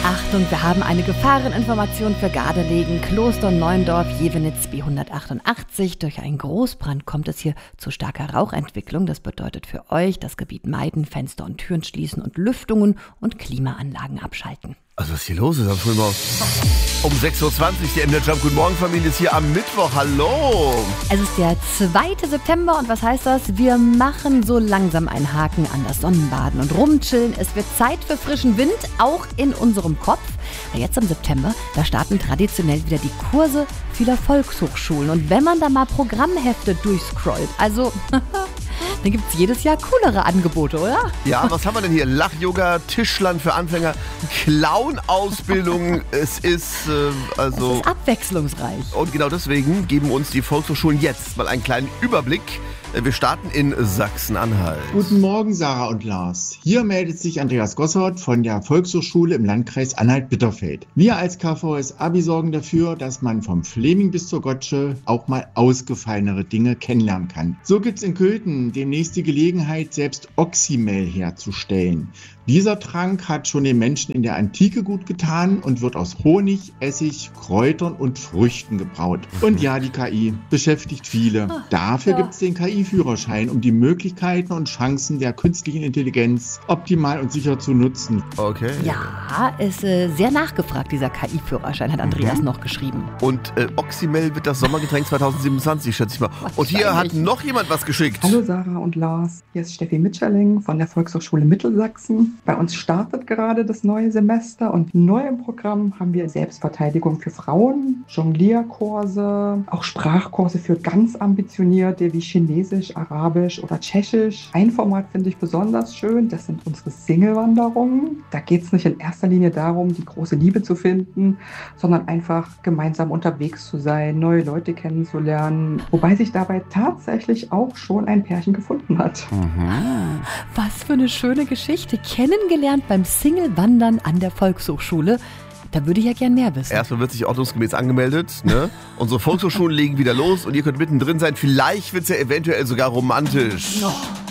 Achtung, wir haben eine Gefahreninformation für Gardelegen, Kloster Neuendorf, Jevenitz B188. Durch einen Großbrand kommt es hier zu starker Rauchentwicklung. Das bedeutet für euch, das Gebiet meiden, Fenster und Türen schließen und Lüftungen und Klimaanlagen abschalten. Also was hier los ist am Frühmorgen? Um 6.20 Uhr, die MDR Jump Guten Morgen Familie ist hier am Mittwoch. Hallo! Es ist der 2. September und was heißt das? Wir machen so langsam einen Haken an das Sonnenbaden und Rumchillen. Es wird Zeit für frischen Wind, auch in unserem Kopf. Jetzt im September, da starten traditionell wieder die Kurse vieler Volkshochschulen. Und wenn man da mal Programmhefte durchscrollt, also dann gibt es jedes Jahr coolere Angebote, oder? Ja, was haben wir denn hier? Lach-Yoga, Tischland für Anfänger, Clown-Ausbildung. Es ist Es ist abwechslungsreich. Und genau deswegen geben uns die Volkshochschulen jetzt mal einen kleinen Überblick. Wir starten in Sachsen-Anhalt. Guten Morgen, Sarah und Lars. Hier meldet sich Andreas Gossert von der Volkshochschule im Landkreis Anhalt-Bitterfeld. Wir als KVS-Abi sorgen dafür, dass man vom Fleming bis zur Gotsche auch mal ausgefallenere Dinge kennenlernen kann. So gibt's in Köthen demnächst die Gelegenheit, selbst Oxymel herzustellen. Dieser Trank hat schon den Menschen in der Antike gut getan und wird aus Honig, Essig, Kräutern und Früchten gebraut. Und ja, die KI beschäftigt viele. Dafür gibt's den KI-Führerschein, um die Möglichkeiten und Chancen der künstlichen Intelligenz optimal und sicher zu nutzen. Okay. Ja, ist sehr nachgefragt, dieser KI-Führerschein, hat Andreas noch geschrieben. Und Oxymel wird das Sommergetränk 2027, schätze ich mal. Und hier hat noch jemand was geschickt. Hallo Sarah und Lars, hier ist Steffi Mitscherling von der Volkshochschule Mittelsachsen. Bei uns startet gerade das neue Semester und neu im Programm haben wir Selbstverteidigung für Frauen, Jonglierkurse, auch Sprachkurse für ganz ambitionierte wie Chinesisch, Arabisch oder Tschechisch. Ein Format finde ich besonders schön, das sind unsere Single-Wanderungen. Da geht es nicht in erster Linie darum, die große Liebe zu finden, sondern einfach gemeinsam unterwegs zu sein, neue Leute kennenzulernen, wobei sich dabei tatsächlich auch schon ein Pärchen gefunden hat. Was für eine schöne Geschichte. Kennengelernt beim Single-Wandern an der Volkshochschule. Da würde ich ja gern mehr wissen. Erstmal wird sich ordnungsgemäß angemeldet, ne? Unsere Volkshochschulen legen wieder los und ihr könnt mittendrin sein. Vielleicht wird es ja eventuell sogar romantisch. Oh.